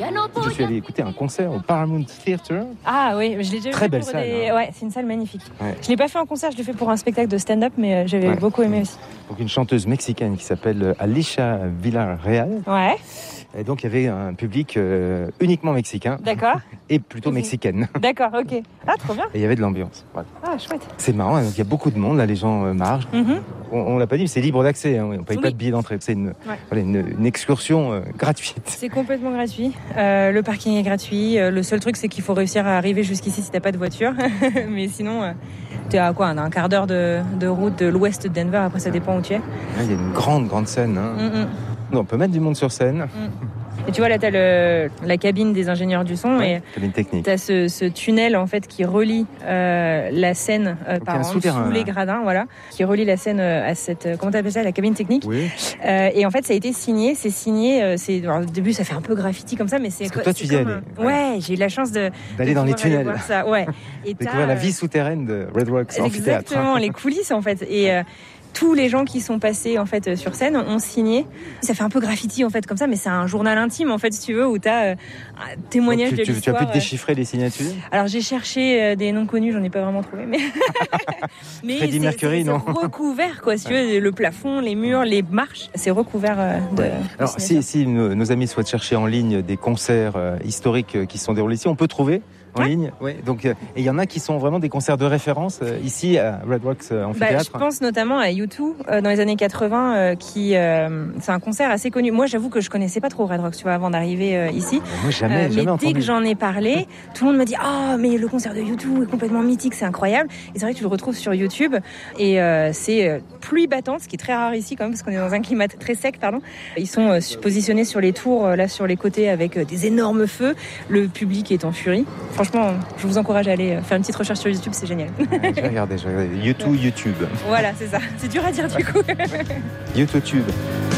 Je suis allé écouter un concert au Paramount Theatre. Ah oui, je l'ai déjà vu. Très belle salle. Ouais, c'est une salle magnifique. Ouais. Je l'ai pas fait en concert, je l'ai fait pour un spectacle de stand-up, mais j'avais beaucoup aimé aussi. Donc une chanteuse mexicaine qui s'appelle Alicia Villarreal. Ouais. Et donc il y avait un public uniquement mexicain. D'accord. Et plutôt mexicaine. D'accord, ok. Ah, trop bien. Et il y avait de l'ambiance. Voilà. Ah, chouette. C'est marrant, donc il y a beaucoup de monde, là les gens marchent. On l'a pas dit, mais c'est libre d'accès, hein. On ne paye pas de billet d'entrée. C'est une excursion gratuite. C'est complètement gratuit. Le parking est gratuit. Le seul truc, c'est qu'il faut réussir à arriver jusqu'ici si t'as pas de voiture. Mais sinon, t'es à quoi, un quart d'heure de route de l'ouest de Denver. Après, ça dépend où tu es. Il y a une grande scène. Hein. On peut mettre du monde sur scène. Et tu vois, là, t'as la cabine des ingénieurs du son. Ouais, cabine technique. T'as ce tunnel, en fait, qui relie la scène sous les gradins, voilà, qui relie la scène à cette, comment t'appelles ça, la cabine technique. Oui. Et en fait, ça a été signé. C'est signé. Alors, au début, ça fait un peu graffiti comme ça, mais c'est. Parce que toi, tu y es allé. Ouais, j'ai eu la chance d'aller dans les tunnels. Voir ça. Ouais. Et découvrir la vie souterraine de Red Rocks Amphithéâtre. Exactement, les coulisses, en fait. Et tous les gens qui sont passés en fait sur scène ont signé. Ça fait un peu graffiti en fait comme ça, mais c'est un journal intime en fait si tu veux où t'as un témoignage de l'histoire. Tu as pu déchiffrer les signatures? Alors j'ai cherché des noms connus, j'en ai pas vraiment trouvé, mais Freddie Mercury, non? C'est recouvert quoi, si tu veux, le plafond, les murs, les marches, c'est recouvert de. Alors si nos amis souhaitent chercher en ligne des concerts historiques qui se sont déroulés ici, on peut trouver en ligne. Ouais. Donc, et il y en a qui sont vraiment des concerts de référence ici à Red Rocks Amphithéâtre. Je pense notamment à U2 dans les années 80, c'est un concert assez connu. Moi, j'avoue que je connaissais pas trop Red Rocks, tu vois, avant d'arriver ici. Moi, jamais mais entendu. Dès que j'en ai parlé, tout le monde me dit mais le concert de U2 est complètement mythique, c'est incroyable. Et c'est vrai que tu le retrouves sur YouTube. Et c'est pluie battante, ce qui est très rare ici quand même, parce qu'on est dans un climat très sec, pardon. Ils sont positionnés sur les tours, là sur les côtés, avec des énormes feux. Le public est en furie. Franchement, je vous encourage à aller faire une petite recherche sur YouTube, c'est génial. Je vais regarder. YouTube. Voilà, c'est ça. C'est dur à dire du coup. YouTube.